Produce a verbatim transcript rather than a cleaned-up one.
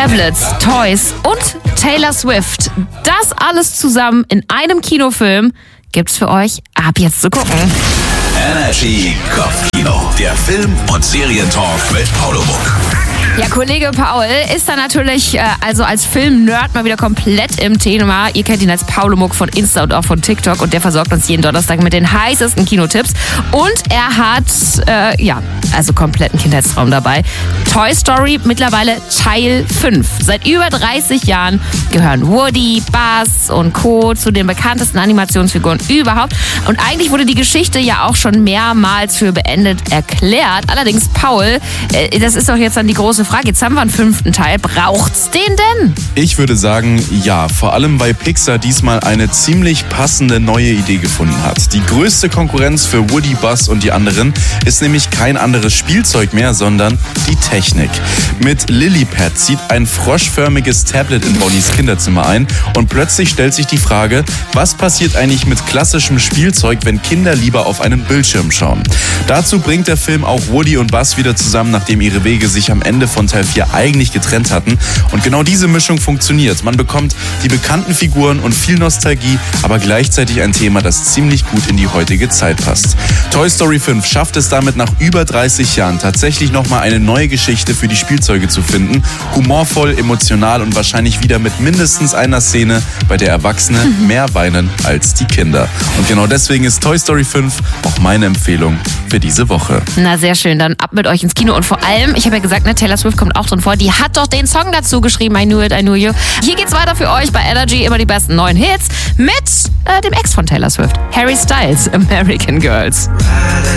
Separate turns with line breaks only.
Tablets, Toys und Taylor Swift. Das alles zusammen in einem Kinofilm gibt's für euch ab jetzt zu gucken.
Energy Kopfkino, der Film- und Serientalk mit Paulo Muck.
Ja, Kollege Paul ist da natürlich äh, also als Film-Nerd mal wieder komplett im Thema. Ihr kennt ihn als Paulo Muck von Insta und auch von TikTok und der versorgt uns jeden Donnerstag mit den heißesten Kinotipps. Und er hat, äh, ja, also kompletten Kindheitstraum dabei. Toy Story mittlerweile Teil fünf. Seit über dreißig Jahren gehören Woody, Buzz und Co. zu den bekanntesten Animationsfiguren überhaupt. Und eigentlich wurde die Geschichte ja auch schon mehrmals für beendet erklärt. Allerdings, Paul, äh, das ist doch jetzt dann die große Frage. Jetzt haben wir einen fünften Teil. Braucht's den denn?
Ich würde sagen, ja. Vor allem, weil Pixar diesmal eine ziemlich passende neue Idee gefunden hat. Die größte Konkurrenz für Woody, Buzz und die anderen ist nämlich kein anderes Spielzeug mehr, sondern die Technik. Mit Lilypad zieht ein froschförmiges Tablet in Bonnys Kinderzimmer ein und plötzlich stellt sich die Frage, was passiert eigentlich mit klassischem Spielzeug, wenn Kinder lieber auf einen Bildschirm schauen? Dazu bringt der Film auch Woody und Buzz wieder zusammen, nachdem ihre Wege sich am Ende von Teil vier eigentlich getrennt hatten. Und genau diese Mischung funktioniert. Man bekommt die bekannten Figuren und viel Nostalgie, aber gleichzeitig ein Thema, das ziemlich gut in die heutige Zeit passt. Toy Story fünf schafft es damit nach über dreißig Jahren tatsächlich nochmal eine neue Geschichte für die Spielzeuge zu finden. Humorvoll, emotional und wahrscheinlich wieder mit mindestens einer Szene, bei der Erwachsene mehr weinen als die Kinder. Und genau deswegen ist Toy Story fünf auch meine Empfehlung für diese Woche.
Na, sehr schön. Dann ab mit euch ins Kino. Und vor allem, ich habe ja gesagt, ne, Taylor Swift kommt auch drin vor. Die hat doch den Song dazu geschrieben, I Knew It, I Knew You. Hier geht's weiter für euch bei Energy. Immer die besten neuen Hits mit äh, dem Ex von Taylor Swift, Harry Styles, American Girls.